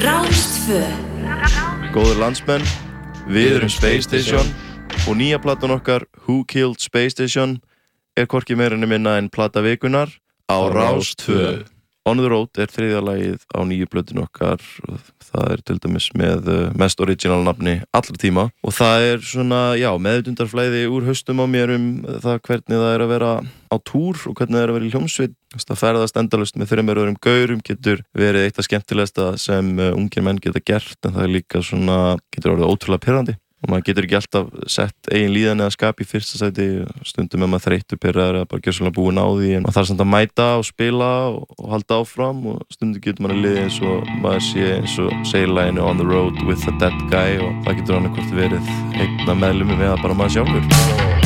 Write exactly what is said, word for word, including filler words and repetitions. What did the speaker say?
Rástvö. Góður landsmenn, við erum Space Station og nýja platan okkar Who Killed Space Station er hvorki meira en minna en plata vikunar á Rástvö. On the Road er þriðja lagið á nýju plötinu okkar og það er til dæmis með mest original nafni allra tíma og það er svona, já, meðvitundarflæði úr haustum á mér um það hvernig það er að vera á túr og hvernig það er að vera í hljómsveit. Það ferðast endalaust með þremur öðrum gaurum getur verið eitt af skemmtilegasta sem ungir menn geta gert en það er líka svona, getur orðið ótrúlega pirrandi. Og maður getur ekki alltaf sett eigin líðan eða skap í fyrsta sæti stundum er maður þreyttur pirraður eða bara gjörsamlega búinn á því en maður þarf samt að mæta og spila og, og halda áfram og stundum getur maður að liða eins og maður sé eins og segir laginu On the Road with a Dead Guy og það getur annað hvort verið einn af meðlumum eða bara maður sjálfur.